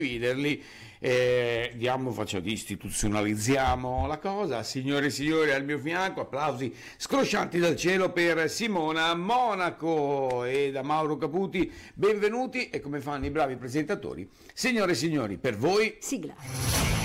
condividerli. Istituzionalizziamo la cosa. Signore e signori, al mio fianco applausi scroscianti dal cielo per Simona Monaco e da Mauro Caputi. Benvenuti, e come fanno i bravi presentatori, signore e signori, per voi sigla.